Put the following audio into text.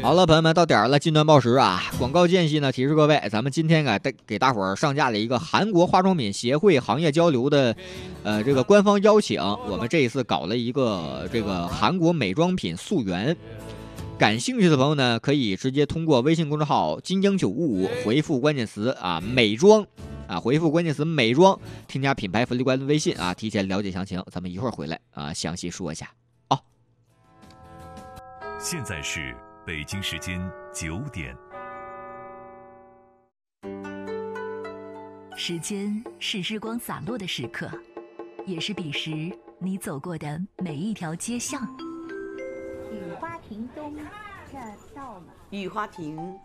好了，朋友们，到点儿了，近段报时啊！广告间隙呢，提示各位，咱们今天给大伙儿上架了一个韩国化妆品协会行业交流的，这个官方邀请。我们这一次搞了一个这个韩国美妆品溯源，感兴趣的朋友呢，可以直接通过微信公众号“金鹰955”回复关键词啊“美妆”啊，回复关键词“美妆”，添加品牌福利官的微信啊，提前了解详情。咱们一会儿回来啊，详细说一下哦。 现在是北京时间9点。 时间是日光洒落的时刻，也是彼时你走过的每一条街巷。 雨花亭东，这到了。 雨花亭